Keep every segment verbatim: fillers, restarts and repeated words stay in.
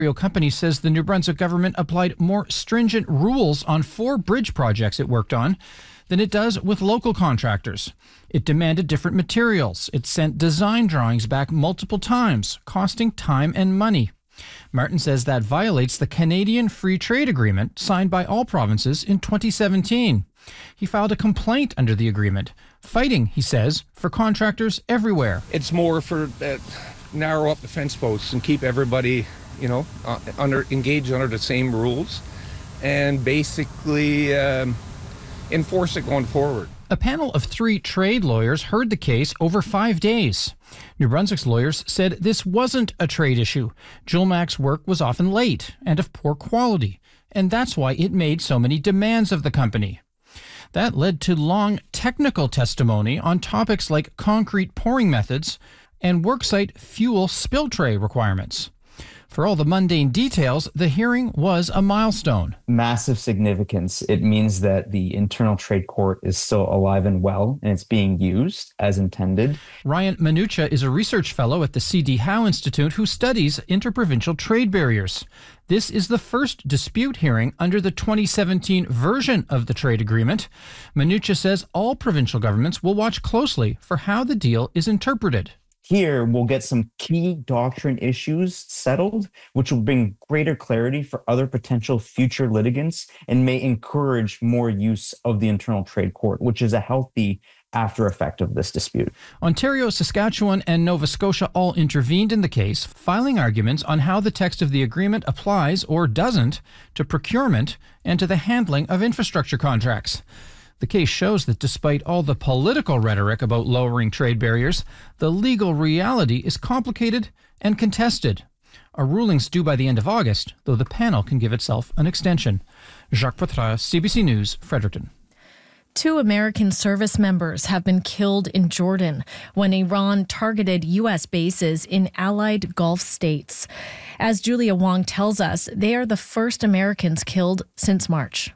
Ontario company says the New Brunswick government applied more stringent rules on four bridge projects it worked on than it does with local contractors. It demanded different materials. It sent design drawings back multiple times, costing time and money. Martin says that violates the Canadian Free Trade Agreement signed by all provinces in twenty seventeen. He filed a complaint under the agreement, fighting, he says, for contractors everywhere. It's more for uh, narrow up the fence posts and keep everybody, you know, uh, under engaged under the same rules, and basically um, enforce it going forward. A panel of three trade lawyers heard the case over five days. New Brunswick's lawyers said this wasn't a trade issue. Julmac's work was often late and of poor quality, and that's why it made so many demands of the company. That led to long technical testimony on topics like concrete pouring methods and worksite fuel spill tray requirements. For all the mundane details, the hearing was a milestone. Massive significance. It means that the internal trade court is still alive and well, and it's being used as intended. Ryan Minucha is a research fellow at the C D Howe Institute who studies interprovincial trade barriers. This is the first dispute hearing under the twenty seventeen version of the trade agreement. Minucha says all provincial governments will watch closely for how the deal is interpreted. Here, we'll get some key doctrine issues settled, which will bring greater clarity for other potential future litigants and may encourage more use of the internal trade court, which is a healthy after effect of this dispute. Ontario, Saskatchewan, and Nova Scotia all intervened in the case, filing arguments on how the text of the agreement applies or doesn't to procurement and to the handling of infrastructure contracts. The case shows that despite all the political rhetoric about lowering trade barriers, the legal reality is complicated and contested. A ruling's due by the end of August, though the panel can give itself an extension. Jacques Poitras, C B C News, Fredericton. Two American service members have been killed in Jordan when Iran targeted U S bases in allied Gulf states. As Julia Wong tells us, they are the first Americans killed since March.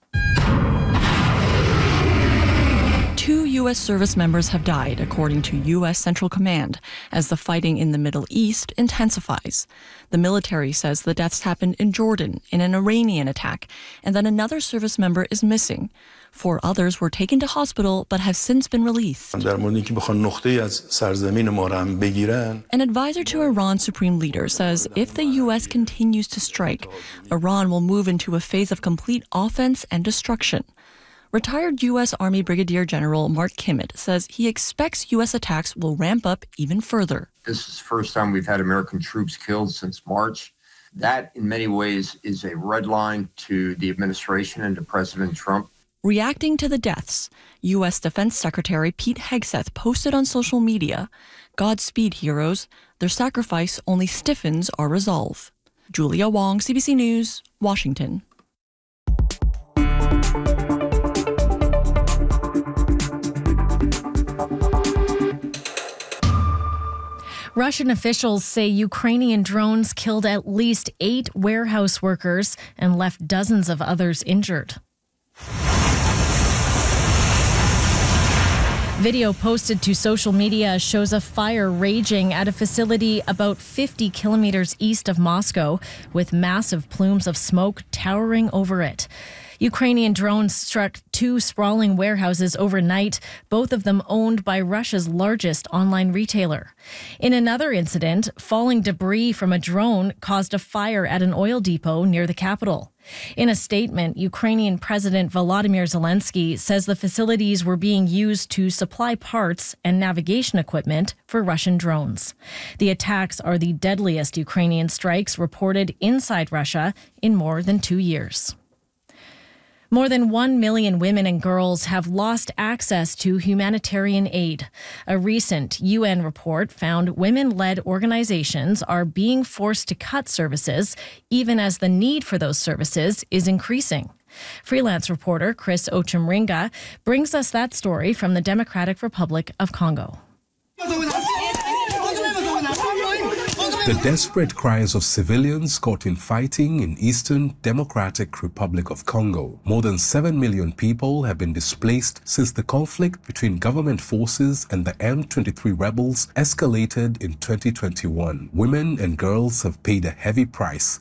Two U S service members have died, according to U S Central Command, as the fighting in the Middle East intensifies. The military says the deaths happened in Jordan in an Iranian attack, and that another service member is missing. Four others were taken to hospital but have since been released. An advisor to Iran's supreme leader says if the U S continues to strike, Iran will move into a phase of complete offense and destruction. Retired U S Army Brigadier General Mark Kimmett says he expects U S attacks will ramp up even further. This is the first time we've had American troops killed since March. That, in many ways, is a red line to the administration and to President Trump. Reacting to the deaths, U S Defense Secretary Pete Hegseth posted on social media, "Godspeed, heroes. Their sacrifice only stiffens our resolve." Julia Wong, C B C News, Washington. Russian officials say Ukrainian drones killed at least eight warehouse workers and left dozens of others injured. Video posted to social media shows a fire raging at a facility about fifty kilometers east of Moscow, with massive plumes of smoke towering over it. Ukrainian drones struck two sprawling warehouses overnight, both of them owned by Russia's largest online retailer. In another incident, falling debris from a drone caused a fire at an oil depot near the capital. In a statement, Ukrainian President Volodymyr Zelensky says the facilities were being used to supply parts and navigation equipment for Russian drones. The attacks are the deadliest Ukrainian strikes reported inside Russia in more than two years. More than one million women and girls have lost access to humanitarian aid. A recent U N report found women-led organizations are being forced to cut services, even as the need for those services is increasing. Freelance reporter Chris Ochemringa brings us that story from the Democratic Republic of Congo. The desperate cries of civilians caught in fighting in Eastern Democratic Republic of Congo. More than seven million people have been displaced since the conflict between government forces and the M twenty-three rebels escalated in twenty twenty-one. Women and girls have paid a heavy price